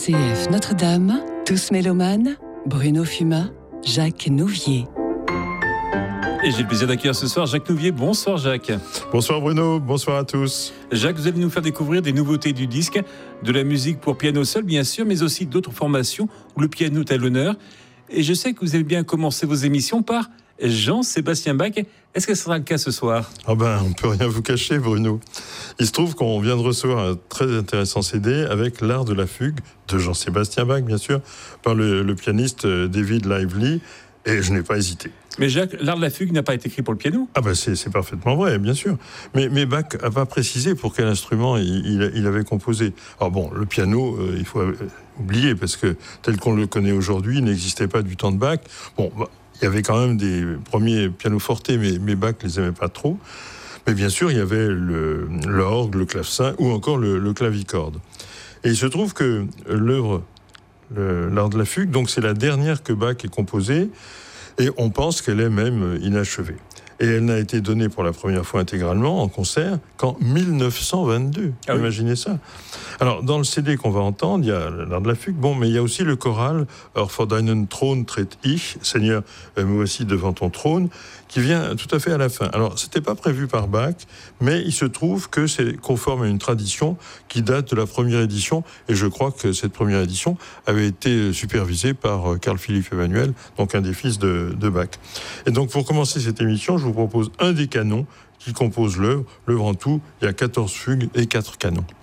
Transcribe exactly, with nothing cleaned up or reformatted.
C F Notre-Dame, tous mélomanes, Bruno Fumat, Jacques Nouvier. Et j'ai le plaisir d'accueillir ce soir Jacques Nouvier. Bonsoir Jacques. Bonsoir Bruno, bonsoir à tous. Jacques, vous allez nous faire découvrir des nouveautés du disque, de la musique pour piano seul bien sûr, mais aussi d'autres formations où le piano est à l'honneur. Et je sais que vous avez bien commencé vos émissions par Jean-Sébastien Bach. Est-ce que ce sera le cas ce soir ? Ah ben, on ne peut rien vous cacher Bruno. Il se trouve qu'on vient de recevoir un très intéressant C D avec l'art de la fugue de Jean-Sébastien Bach, bien sûr, par le, le pianiste David Lively, et je n'ai pas hésité. Mais Jacques, l'art de la fugue n'a pas été écrit pour le piano ? Ah ben c'est, c'est parfaitement vrai, bien sûr. Mais, mais Bach n'a pas précisé pour quel instrument il, il, il avait composé. Alors bon, le piano, euh, il faut euh, oublier, parce que tel qu'on le connaît aujourd'hui, il n'existait pas du temps de Bach. Bon, bah, il y avait quand même des premiers pianoforte, mais, mais Bach ne les aimait pas trop. Mais bien sûr, il y avait le, l'orgue, le clavecin ou encore le, le clavicorde. Et il se trouve que l'œuvre, le, l'art de la fugue, donc c'est la dernière que Bach ait composée, et on pense qu'elle est même inachevée. Et elle n'a été donnée pour la première fois intégralement en concert qu'en dix-neuf cent vingt-deux. Ah oui. Imaginez ça. Alors, dans le C D qu'on va entendre, il y a l'art de la fugue, bon, mais il y a aussi le choral « Or vor deinen Thron tritt ich », « Seigneur, me voici devant ton trône », qui vient tout à fait à la fin. Alors, c'était pas prévu par Bach, mais il se trouve que c'est conforme à une tradition qui date de la première édition, et je crois que cette première édition avait été supervisée par Carl Philipp Emanuel, donc un des fils de, de Bach. Et donc, pour commencer cette émission, je vous propose un des canons qui compose l'œuvre. L'œuvre en tout, il y a quatorze fugues et quatre canons.